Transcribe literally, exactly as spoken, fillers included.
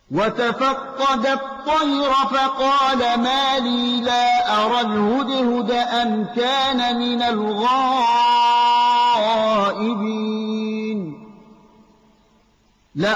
وتفقد الطير فقال ما لي لا أرى الهدهد أم كان من الغائبين